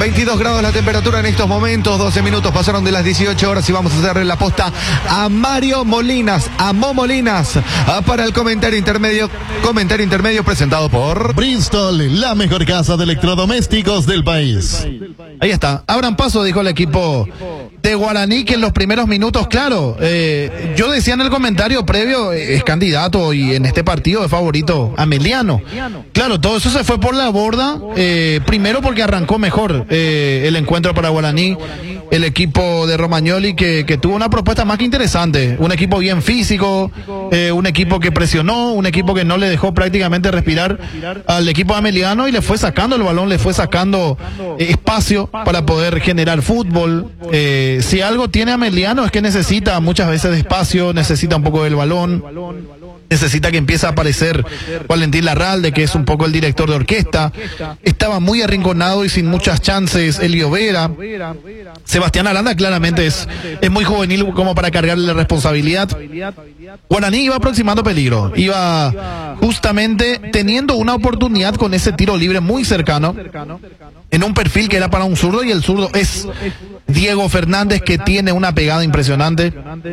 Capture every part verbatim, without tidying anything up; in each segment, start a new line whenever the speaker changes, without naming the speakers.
veintidós grados la temperatura en estos momentos, doce minutos pasaron de las dieciocho horas y vamos a hacerle la posta a Mario Molinas, a Mo Molinas, para el comentario intermedio, comentario intermedio presentado por
Bristol, la mejor casa de electrodomésticos del país.
Ahí está, abran paso, dijo el equipo de Guaraní, que en los primeros minutos, claro, eh, yo decía en el comentario previo, eh, es candidato y en este partido es favorito Ameliano. Claro, todo eso se fue por la borda, eh, primero porque arrancó mejor eh, el encuentro para Guaraní, el equipo de Romagnoli que, que tuvo una propuesta más que interesante, un equipo bien físico, eh, un equipo que presionó, un equipo que no le dejó prácticamente respirar al equipo de Ameliano y le fue sacando el balón, le fue sacando eh, espacio para poder generar fútbol. Eh, si algo tiene Ameliano es que necesita muchas veces de espacio, necesita un poco del balón, necesita que empiece a aparecer Valentín Larralde, que es un poco el director de orquesta. Estaba muy arrinconado y sin muchas chances Elio Vera. Sebastián Aranda claramente es, es muy juvenil como para cargarle la responsabilidad. Guaraní iba aproximando peligro, iba justamente teniendo una oportunidad con ese tiro libre muy cercano, en un perfil que era para un zurdo, y el zurdo es Diego Fernández, que tiene una pegada impresionante.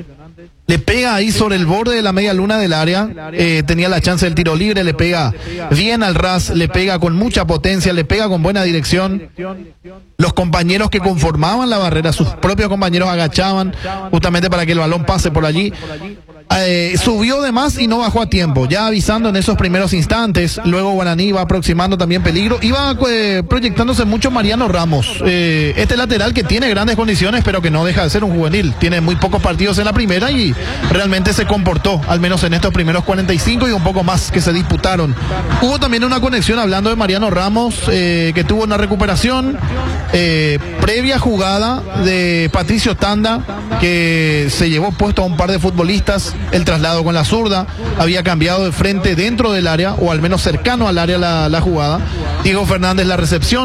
Le pega ahí sobre el borde de la media luna del área, eh, tenía la chance del tiro libre, le pega bien al ras, le pega con mucha potencia, le pega con buena dirección. Los compañeros que conformaban la barrera, sus propios compañeros agachaban justamente para que el balón pase por allí. Eh, subió de más y no bajó a tiempo, ya avisando en esos primeros instantes. Luego Guaraní iba aproximando también peligro, iba eh, proyectándose mucho Mariano Ramos, eh, este lateral que tiene grandes condiciones pero que no deja de ser un juvenil, tiene muy pocos partidos en la primera y realmente se comportó, al menos en estos primeros cuarenta y cinco y un poco más que se disputaron. Hubo también una conexión, hablando de Mariano Ramos, eh, que tuvo una recuperación eh, previa jugada de Patricio Tanda, que se llevó puesto a un par de futbolistas. El traslado con la zurda, había cambiado de frente dentro del área, o al menos cercano al área la, la jugada. Diego Fernández la recepción.